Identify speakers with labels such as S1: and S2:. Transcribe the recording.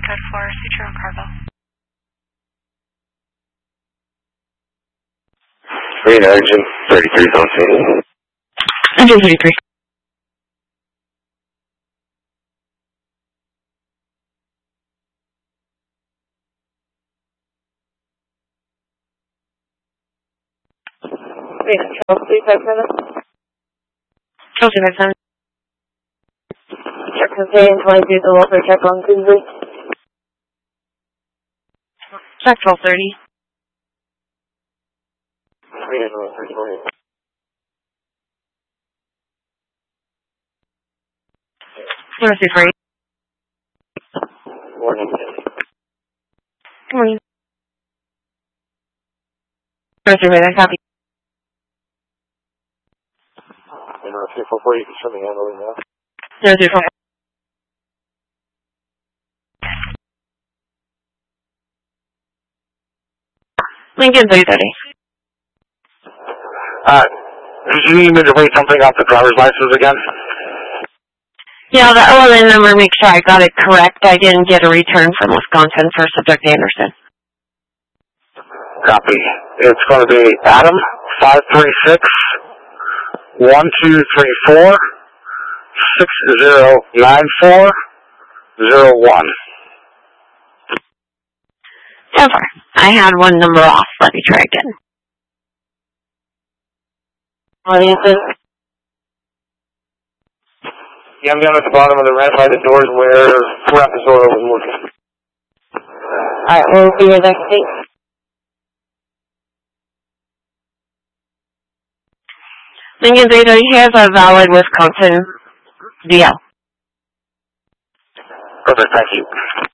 S1: code 4, Sutro and Carvel.
S2: Green Engine 33 on scene.
S3: Engine 33.
S4: Control 357.
S3: Control 257.
S4: Check conveying 22 the local check on Tuesday.
S3: Check 1230.
S2: Green Engine 134.
S3: Florida 348.
S2: Morning.
S3: Good morning. Florida 348, copy.
S2: Number 344, you can show me handling now.
S3: 034. Lincoln 330.
S2: Did you need me to read something off the driver's license again?
S3: Yeah, the OLN number, make sure I got it correct. I didn't get a return from Wisconsin for subject Anderson.
S2: Copy. It's going to be Adam 536 1234 6094 01.
S3: Over. I had one number off. Let me try again.
S4: Audiences.
S2: Yeah, I'm down at the bottom of the ramp by the doors where Rapid Oil was working.
S4: Alright, what will be your next date?
S3: Lincoln 330, here's a valid Wisconsin DL.
S2: Perfect, thank you.